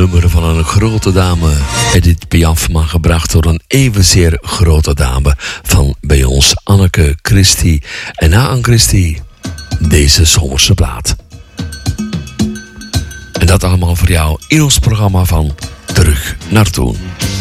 nummer van een grote dame, Edith Piaf, maar gebracht door een evenzeer grote dame van bij ons, Anneke Christie. En na Anne Christie, deze zomerse plaat. En dat allemaal voor jou in ons programma van Terug naar Toen.